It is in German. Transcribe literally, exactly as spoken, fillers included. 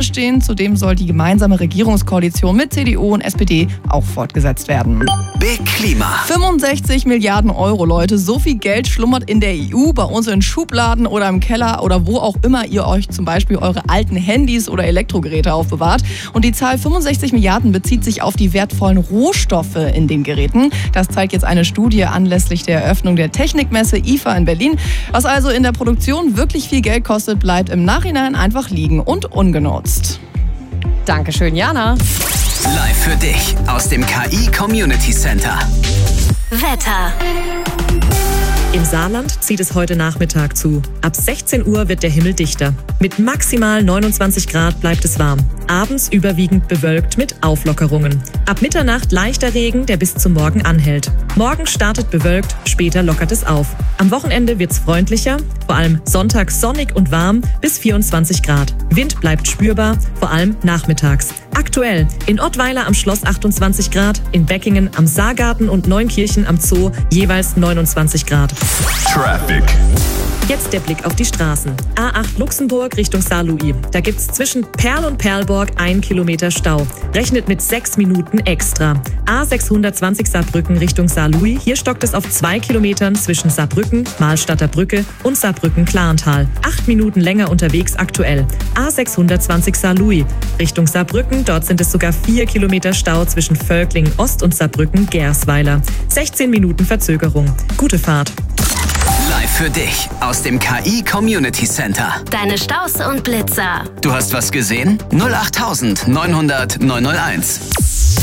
stehen. Zudem soll die gemeinsame Regierungskoalition mit C D U und S P D auch fortgesetzt werden. Big Klima. fünfundsechzig Milliarden Euro, Leute. So viel Geld schlummert in der E U, bei uns in Schubladen oder im Keller oder wo auch immer ihr euch zum Beispiel eure alten Handys oder Elektrogeräte aufbewahrt. Und die Zahl fünfundsechzig Milliarden bezieht sich auf die wertvollen Rohstoffe in den Geräten. Das zeigt jetzt eine Studie anlässlich der Eröffnung der Technikmesse I F A in Berlin. Was also in der Produktion wirklich viel Geld kostet, bleibt im Nachhinein einfach liegen und ungenutzt. Dankeschön, Jana. Live für dich aus dem K I Community Center. Wetter. Im Saarland zieht es heute Nachmittag zu. Ab sechzehn Uhr wird der Himmel dichter. Mit maximal neunundzwanzig Grad bleibt es warm. Abends überwiegend bewölkt mit Auflockerungen. Ab Mitternacht leichter Regen, der bis zum Morgen anhält. Morgen startet bewölkt, später lockert es auf. Am Wochenende wird's freundlicher, vor allem Sonntag sonnig und warm bis vierundzwanzig Grad. Wind bleibt spürbar, vor allem nachmittags. Aktuell in Ottweiler am Schloss achtundzwanzig Grad, in Beckingen am Saargarten und Neunkirchen am Zoo jeweils neunundzwanzig Grad. Traffic. Jetzt der Blick auf die Straßen. A acht Luxemburg Richtung Saarlouis. Da gibt's zwischen Perl und Perlborg ein Kilometer Stau. Rechnet mit sechs Minuten extra. A sechshundertzwanzig Saarbrücken Richtung Saarlouis. Hier stockt es auf zwei Kilometern zwischen Saarbrücken, Mahlstadter Brücke und Saarbrücken-Klarental. Acht Minuten länger unterwegs aktuell. A sechshundertzwanzig Saarlouis Richtung Saarbrücken. Dort sind es sogar vier Kilometer Stau zwischen Völklingen Ost und Saarbrücken-Gersweiler. sechzehn Minuten Verzögerung. Gute Fahrt. Live für dich aus dem K I Community Center. Deine Staus und Blitzer. Du hast was gesehen? null acht neunhundert neunhunderteins.